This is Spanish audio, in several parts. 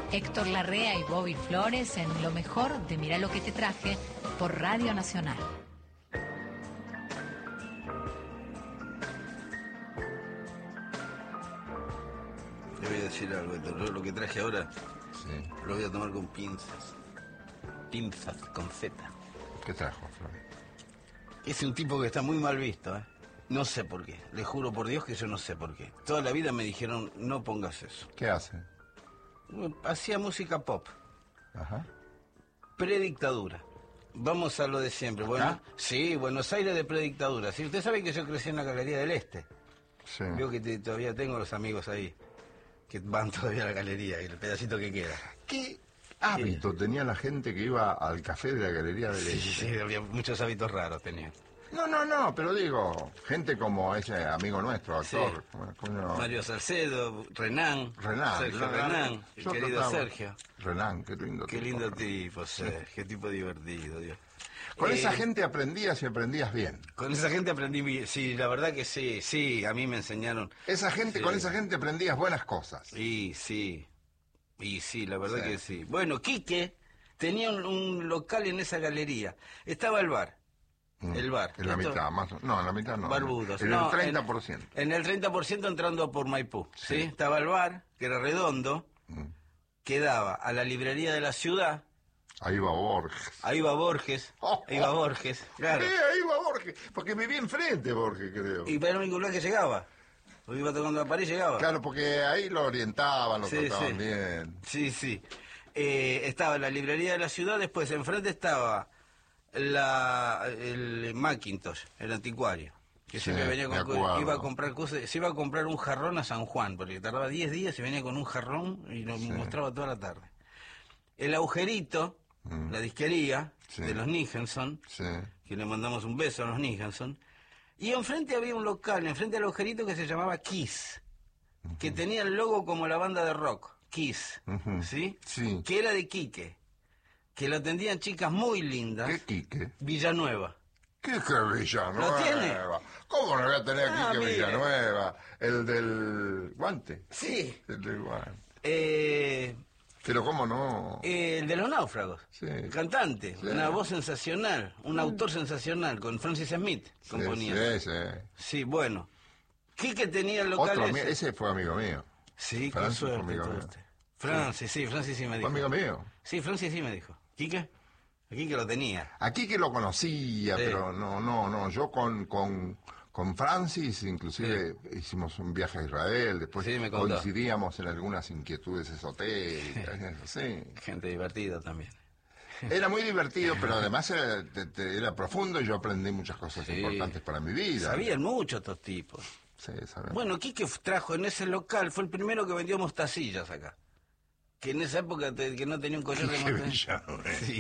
Héctor Larrea y Bobby Flores en lo mejor de Mirá lo que te traje por Radio Nacional. Te voy a decir algo, Héctor. Lo que traje ahora, sí, lo voy a tomar con pinzas. Pinzas, con Z. ¿Qué trajo, Flores? Es un tipo que está muy mal visto, ¿eh? No sé por qué. Le juro por Dios que yo no sé por qué. Toda la vida me dijeron, no pongas eso. ¿Qué hace? Hacía música pop. Ajá. Predictadura. Vamos a lo de siempre. Bueno, ¿Ah? Sí, Buenos Aires de predictadura. Sí, usted sabe que yo crecí en la Galería del Este. Sí. Veo que todavía tengo los amigos ahí que van todavía a la galería y el pedacito que queda. ¿Qué hábito tenía la gente que iba al café de la Galería del Este? Sí, había muchos hábitos raros tenía. No, pero digo, gente como ese amigo nuestro, actor. Sí. Como Mario Salcedo, Sergio Renán, el querido Sergio. Renán, qué lindo tipo. Qué lindo tipo, Sergio, qué tipo divertido, Dios. Con esa gente aprendías y aprendías bien. Con esa gente aprendí bien, sí, la verdad que sí, a mí me enseñaron. Esa gente, sí. Con esa gente aprendías buenas cosas. Sí, la verdad que sí. Bueno, Quique tenía un local en esa galería, estaba el bar. El bar. En la mitad, más no, en la mitad no. Barbudos. En el 30%. En el 30% entrando por Maipú, ¿sí? Estaba el bar, que era redondo, que daba a la librería de la ciudad. Ahí va Borges. Ahí va Borges, claro. Ahí va Borges, porque vivía enfrente Borges, creo. Y para el único lugar que llegaba. Porque iba tocando la pared y llegaba. Claro, porque ahí lo orientaban, lo trataban bien. Sí. Estaba la librería de la ciudad, después enfrente estaba el Macintosh, el anticuario, que siempre venía iba a comprar cosas, se iba a comprar un jarrón a San Juan, porque tardaba 10 días y venía con un jarrón y nos mostraba toda la tarde. El agujerito, la disquería de los Nicholson, que le mandamos un beso a los Nicholson, y enfrente había un local, enfrente del agujerito, que se llamaba Kiss, que tenía el logo como la banda de rock, Kiss, ¿sí? Que era de Quique, que lo atendían chicas muy lindas. ¿Qué Quique? Villanueva. ¿Qué Villanueva? ¿Lo tiene? ¿Cómo no voy a tener a Quique Villanueva? El del guante. Sí. El del guante. Pero ¿cómo no? El de los náufragos. Sí. El cantante. Sí. Una voz sensacional. Un autor sensacional. Con Francis Smith componía. Sí, bueno. Quique tenía el local ese fue amigo mío. Sí, con suerte. Francis sí me dijo. ¿Fue amigo mío? Sí, Francis sí me dijo. ¿Quique? A Quique lo tenía. A Quique lo conocía, pero no. Yo con Francis, inclusive, hicimos un viaje a Israel, después coincidíamos en algunas inquietudes esotéricas, Gente divertida también. Era muy divertido, pero además era profundo y yo aprendí muchas cosas importantes para mi vida. Sabían mucho estos tipos. Sí, sabían. Bueno, Quique trajo en ese local, fue el primero que vendió mostacillas acá. Que en esa época que no tenía un collar de mostacillas. Sí.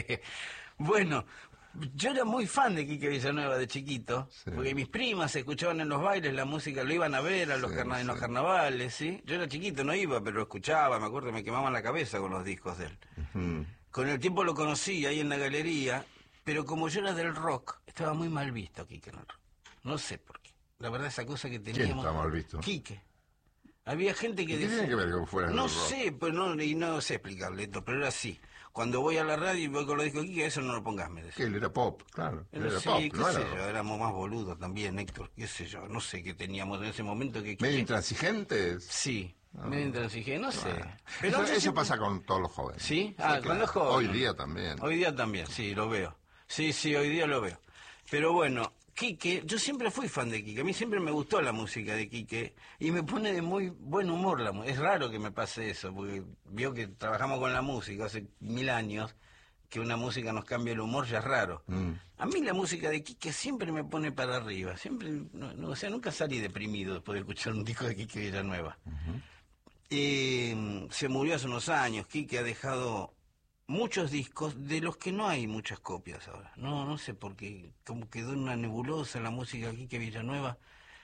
Bueno, yo era muy fan de Quique Villanueva de chiquito, porque mis primas escuchaban en los bailes la música, lo iban a ver a en los carnavales, ¿sí? Yo era chiquito, no iba, pero lo escuchaba, me acuerdo que me quemaban la cabeza con los discos de él. Con el tiempo lo conocí ahí en la galería, pero como yo era del rock, estaba muy mal visto Quique en el rock. No sé por qué. La verdad, esa cosa que teníamos... ¿Quién estaba mal visto? Quique. Había gente que decía... ¿Qué tiene que ver con fuera del rock? No sé, pues no sé explicarle esto, pero era así. Cuando voy a la radio y voy con los discos de Quique, eso no lo pongas, me decía. Que él era pop, claro. Él era pop, qué sé yo, éramos más boludos también, Héctor, qué sé yo, no sé qué teníamos en ese momento que... ¿Medio intransigentes? Sí, medio intransigentes, no sé. Pero eso pasa con todos los jóvenes. ¿Sí? Claro. Con los jóvenes. Hoy día también. Hoy día también, sí, lo veo. Sí, hoy día lo veo. Pero bueno... Quique, yo siempre fui fan de Quique, a mí siempre me gustó la música de Quique y me pone de muy buen humor la música. Es raro que me pase eso, porque vio que trabajamos con la música hace 1000 años, que una música nos cambie el humor ya es raro. A mí la música de Quique siempre me pone para arriba, siempre, o sea, nunca salí deprimido después de escuchar un disco de Quique Villanueva. Se murió hace unos años, Quique ha dejado... muchos discos de los que no hay muchas copias ahora. No sé por qué, como quedó en una nebulosa la música aquí que Villanueva.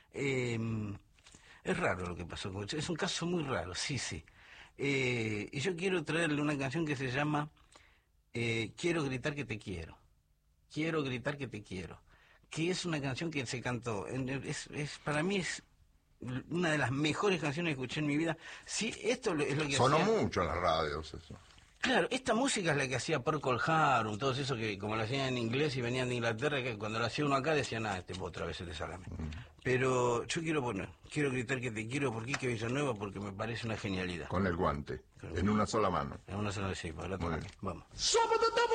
Es raro lo que pasó con él, es un caso muy raro, sí. Y yo quiero traerle una canción que se llama Quiero gritar que te quiero. Quiero gritar que te quiero. Que es una canción que se cantó, para mí es una de las mejores canciones que escuché en mi vida. Sí, esto es lo que sonó mucho en las radios eso. Claro, esta música es la que hacía Procol Harum, todos esos que como lo hacían en inglés y venían de Inglaterra, que cuando lo hacía uno acá decían, otra vez este salame. Pero yo quiero gritar que te quiero por Quique Villanueva porque me parece una genialidad. Con el guante, en una sola mano. En una sola, sí, para la otra mano. Vamos.